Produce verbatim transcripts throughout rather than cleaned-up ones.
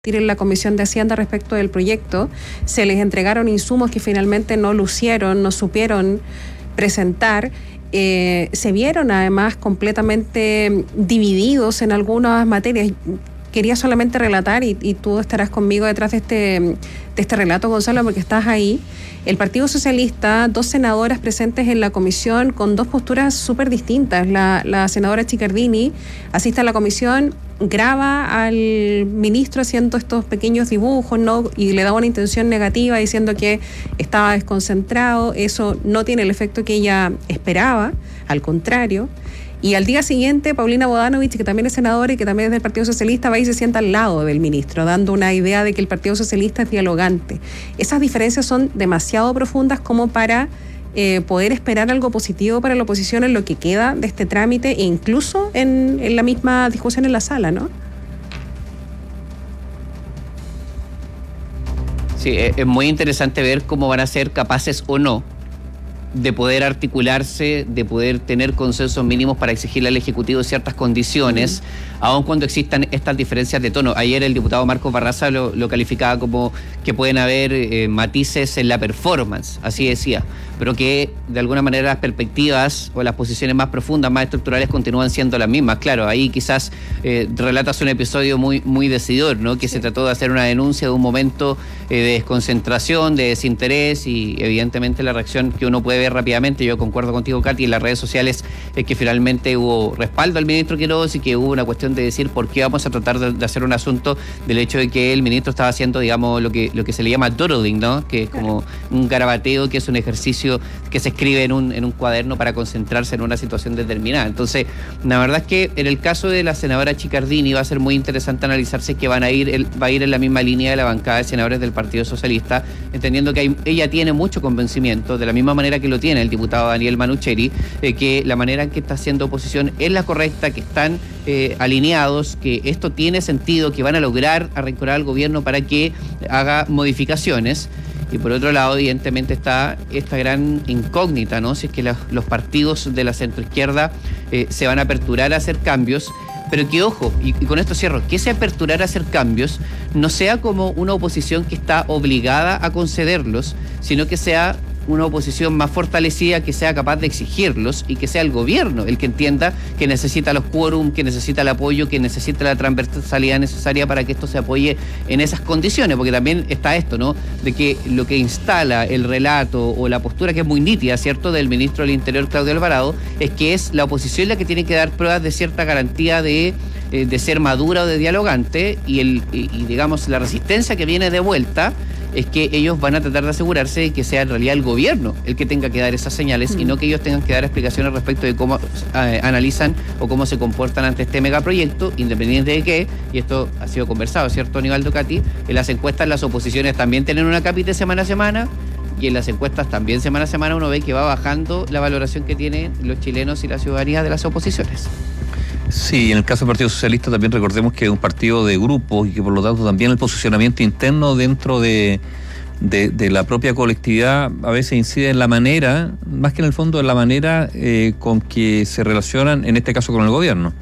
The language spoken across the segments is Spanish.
en la Comisión de Hacienda respecto del proyecto. Se les entregaron insumos que finalmente no lucieron, no supieron presentar. Eh, se vieron además completamente divididos en algunas materias. Quería solamente relatar, y, y tú estarás conmigo detrás de este, de este relato, Gonzalo, porque estás ahí. El Partido Socialista, dos senadoras presentes en la comisión con dos posturas súper distintas. La, la senadora Chiccardini asiste a la comisión, graba al ministro haciendo estos pequeños dibujos, ¿no? Y le da una intención negativa diciendo que estaba desconcentrado. Eso no tiene el efecto que ella esperaba, al contrario. Y al día siguiente, Paulina Bodanovich, que también es senadora y que también es del Partido Socialista, va y se sienta al lado del ministro, dando una idea de que el Partido Socialista es dialogante. Esas diferencias son demasiado profundas como para eh, poder esperar algo positivo para la oposición en lo que queda de este trámite e incluso en, en la misma discusión en la sala, ¿no? Sí, es muy interesante ver cómo van a ser capaces o no de poder articularse, de poder tener consensos mínimos para exigirle al Ejecutivo ciertas condiciones, mm. aun cuando existan estas diferencias de tono. Ayer el diputado Marcos Barraza lo, lo calificaba como que pueden haber eh, matices en la performance, así decía, pero que de alguna manera las perspectivas o las posiciones más profundas, más estructurales continúan siendo las mismas. Claro, ahí quizás eh, relatas un episodio muy, muy decidor, ¿no? Que sí. Se trató de hacer una denuncia de un momento eh, de desconcentración, de desinterés, y evidentemente la reacción que uno puede ver rápidamente, yo concuerdo contigo, Katy, en las redes sociales, es que finalmente hubo respaldo al ministro Quiroz y que hubo una cuestión de decir por qué vamos a tratar de, de hacer un asunto del hecho de que el ministro estaba haciendo, digamos, lo que, lo que se le llama doodling, ¿no? Que es como un garabateo, que es un ejercicio que se escribe en un, en un cuaderno para concentrarse en una situación determinada. Entonces, la verdad es que en el caso de la senadora Chiccardini va a ser muy interesante analizarse que van a ir, el, va a ir en la misma línea de la bancada de senadores del Partido Socialista, entendiendo que hay, ella tiene mucho convencimiento, de la misma manera que lo tiene el diputado Daniel Manucheri, eh, que la manera en que está haciendo oposición es la correcta, que están eh, alineados, que esto tiene sentido, que van a lograr arrinconar al gobierno para que haga modificaciones. Y por otro lado, evidentemente, está esta gran incógnita, ¿no? Si es que la, los partidos de la centroizquierda eh, se van a aperturar a hacer cambios, pero que, ojo, y, y con esto cierro, que ese aperturar a hacer cambios no sea como una oposición que está obligada a concederlos, sino que sea una oposición más fortalecida, que sea capaz de exigirlos y que sea el gobierno el que entienda que necesita los quórum, que necesita el apoyo, que necesita la transversalidad necesaria para que esto se apoye en esas condiciones, porque también está esto, ¿no? De que lo que instala el relato o la postura, que es muy nítida, ¿cierto?, del ministro del Interior, Claudio Alvarado, es que es la oposición la que tiene que dar pruebas de cierta garantía de eh, de ser madura o de dialogante, y, el, y, y digamos la resistencia que viene de vuelta es que ellos van a tratar de asegurarse de que sea en realidad el gobierno el que tenga que dar esas señales, mm. y no que ellos tengan que dar explicaciones respecto de cómo eh, analizan o cómo se comportan ante este megaproyecto, independiente de que, y esto ha sido conversado, ¿cierto, Aníbal Katy? En las encuestas las oposiciones también tienen una cápita semana a semana, y en las encuestas también semana a semana uno ve que va bajando la valoración que tienen los chilenos y la ciudadanía de las oposiciones. Sí, en el caso del Partido Socialista también recordemos que es un partido de grupos y que por lo tanto también el posicionamiento interno dentro de, de, de la propia colectividad a veces incide en la manera, más que en el fondo en la manera eh, con que se relacionan, en este caso con el gobierno.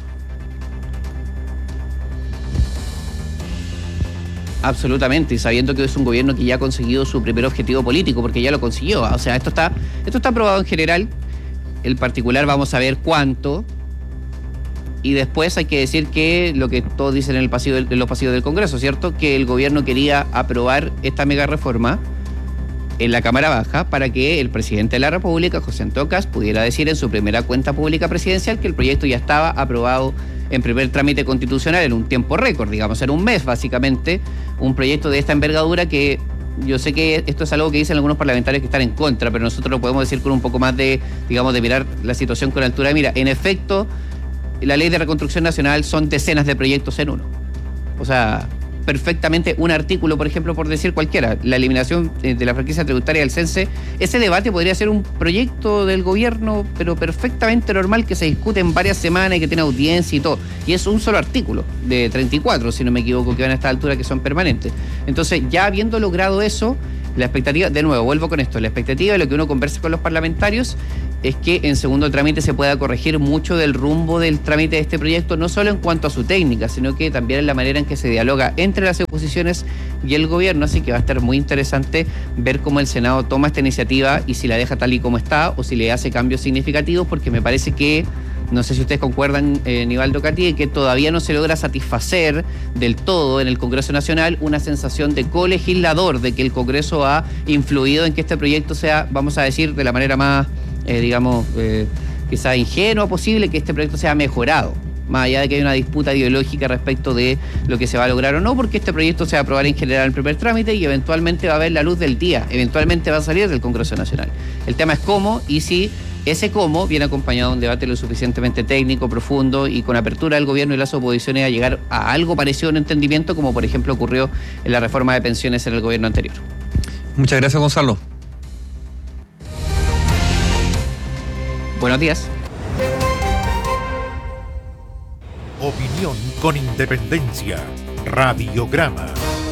Absolutamente, y sabiendo que es un gobierno que ya ha conseguido su primer objetivo político, porque ya lo consiguió. O sea, esto está, esto está aprobado en general. El particular vamos a ver cuánto. Y después hay que decir que lo que todos dicen en el pasillo del, en los pasillos del Congreso, ¿cierto? Que el gobierno quería aprobar esta mega reforma en la Cámara Baja para que el presidente de la República, José Antonio Kast, pudiera decir en su primera cuenta pública presidencial que el proyecto ya estaba aprobado en primer trámite constitucional en un tiempo récord, digamos, en un mes básicamente, un proyecto de esta envergadura que yo sé que esto es algo que dicen algunos parlamentarios que están en contra, pero nosotros lo podemos decir con un poco más de, digamos, de mirar la situación con altura de mira. En efecto, la Ley de Reconstrucción Nacional son decenas de proyectos en uno. O sea, perfectamente un artículo, por ejemplo, por decir cualquiera, la eliminación de la franquicia tributaria del Cense, ese debate podría ser un proyecto del gobierno, pero perfectamente normal, que se discute en varias semanas y que tiene audiencia y todo. Y es un solo artículo, de treinta y cuatro, si no me equivoco, que van a esta altura, que son permanentes. Entonces, ya habiendo logrado eso, la expectativa, de nuevo, vuelvo con esto, la expectativa de lo que uno conversa con los parlamentarios es que en segundo trámite se pueda corregir mucho del rumbo del trámite de este proyecto, no solo en cuanto a su técnica, sino que también en la manera en que se dialoga entre las oposiciones y el gobierno. Así que va a estar muy interesante ver cómo el Senado toma esta iniciativa y si la deja tal y como está o si le hace cambios significativos, porque me parece que, no sé si ustedes concuerdan, eh, Nivaldo, Katy, que todavía no se logra satisfacer del todo en el Congreso Nacional una sensación de colegislador, de que el Congreso ha influido en que este proyecto sea, vamos a decir, de la manera más, eh, digamos, eh, quizá ingenua posible, que este proyecto sea mejorado, más allá de que hay una disputa ideológica respecto de lo que se va a lograr o no, porque este proyecto se va a aprobar en general en primer trámite y eventualmente va a ver la luz del día, eventualmente va a salir del Congreso Nacional. El tema es cómo y si ese cómo viene acompañado de un debate lo suficientemente técnico, profundo y con apertura del gobierno y las oposiciones a llegar a algo parecido a un entendimiento, como por ejemplo ocurrió en la reforma de pensiones en el gobierno anterior. Muchas gracias, Gonzalo. Buenos días. Opinión con independencia. Radiograma.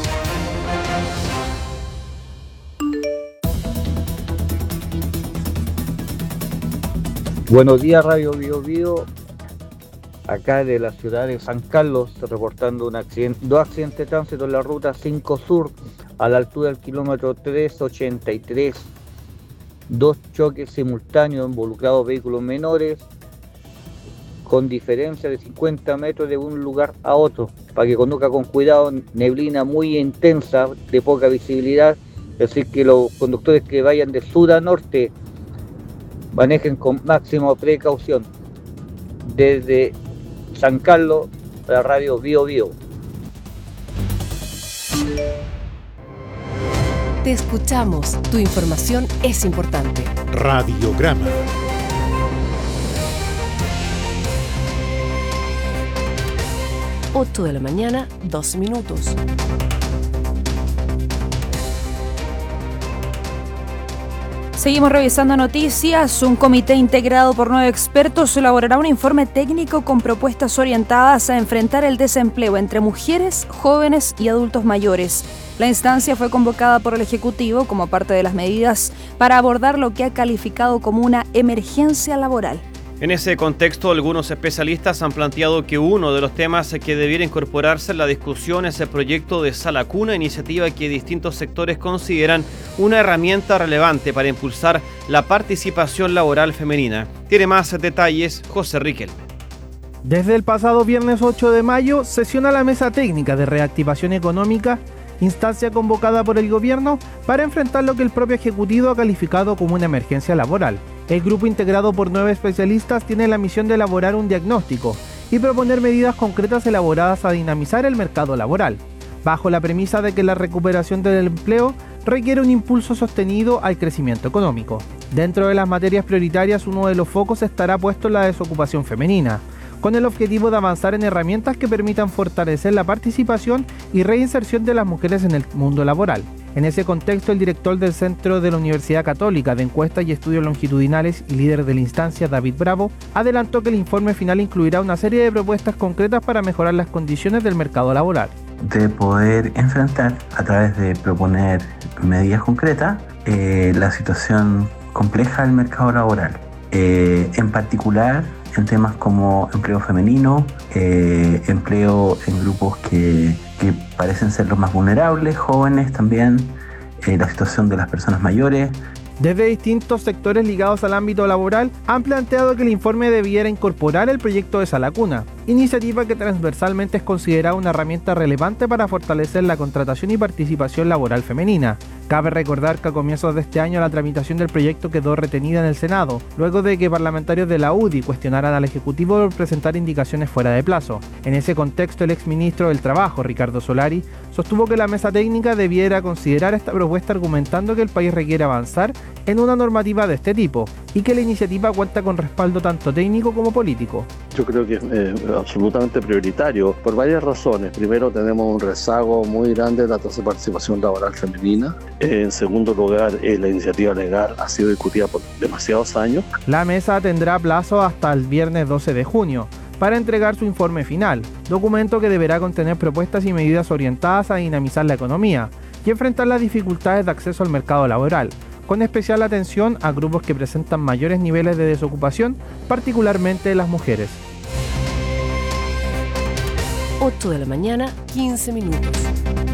Buenos días, Radio Bio Bio. Acá de la ciudad de San Carlos, reportando un accidente, dos accidentes de tránsito en la ruta cinco Sur, a la altura del kilómetro trescientos ochenta y tres. Dos choques simultáneos involucrados vehículos menores, con diferencia de cincuenta metros de un lugar a otro, para que conduzca con cuidado. Neblina muy intensa, de poca visibilidad, es decir que los conductores que vayan de sur a norte manejen con máxima precaución. Desde San Carlos, la Radio Bio Bio. Te escuchamos, tu información es importante. Radiograma. ocho de la mañana, dos minutos. Seguimos revisando noticias. Un comité integrado por nueve expertos elaborará un informe técnico con propuestas orientadas a enfrentar el desempleo entre mujeres, jóvenes y adultos mayores. La instancia fue convocada por el Ejecutivo como parte de las medidas para abordar lo que ha calificado como una emergencia laboral. En ese contexto, algunos especialistas han planteado que uno de los temas que debiera incorporarse en la discusión es el proyecto de Sala Cuna, iniciativa que distintos sectores consideran una herramienta relevante para impulsar la participación laboral femenina. Tiene más detalles José Riquelme. Desde el pasado viernes ocho de mayo sesiona la Mesa Técnica de Reactivación Económica, instancia convocada por el gobierno para enfrentar lo que el propio Ejecutivo ha calificado como una emergencia laboral. El grupo, integrado por nueve especialistas, tiene la misión de elaborar un diagnóstico y proponer medidas concretas elaboradas a dinamizar el mercado laboral, bajo la premisa de que la recuperación del empleo requiere un impulso sostenido al crecimiento económico. Dentro de las materias prioritarias, uno de los focos estará puesto en la desocupación femenina, con el objetivo de avanzar en herramientas que permitan fortalecer la participación y reinserción de las mujeres en el mundo laboral. En ese contexto, el director del Centro de la Universidad Católica de Encuestas y Estudios Longitudinales y líder de la instancia, David Bravo, adelantó que el informe final incluirá una serie de propuestas concretas para mejorar las condiciones del mercado laboral. De poder enfrentar, a través de proponer medidas concretas, eh, la situación compleja del mercado laboral. Eh, en particular, en temas como empleo femenino, eh, empleo en grupos que, que parecen ser los más vulnerables, jóvenes también, eh, la situación de las personas mayores. Desde distintos sectores ligados al ámbito laboral han planteado que el informe debiera incorporar el proyecto de Sala Cuna, iniciativa que transversalmente es considerada una herramienta relevante para fortalecer la contratación y participación laboral femenina. Cabe recordar que a comienzos de este año la tramitación del proyecto quedó retenida en el Senado, luego de que parlamentarios de la U D I cuestionaran al Ejecutivo por presentar indicaciones fuera de plazo. En ese contexto, el exministro del Trabajo, Ricardo Solari, sostuvo que la mesa técnica debiera considerar esta propuesta, argumentando que el país requiere avanzar en una normativa de este tipo y que la iniciativa cuenta con respaldo tanto técnico como político. Yo creo que es eh, absolutamente prioritario por varias razones. Primero, tenemos un rezago muy grande de la tasa de participación laboral femenina. En segundo lugar, eh, la iniciativa legal ha sido discutida por demasiados años. La mesa tendrá plazo hasta el viernes doce de junio para entregar su informe final, documento que deberá contener propuestas y medidas orientadas a dinamizar la economía y enfrentar las dificultades de acceso al mercado laboral, con especial atención a grupos que presentan mayores niveles de desocupación, particularmente las mujeres. ocho de la mañana, quince minutos.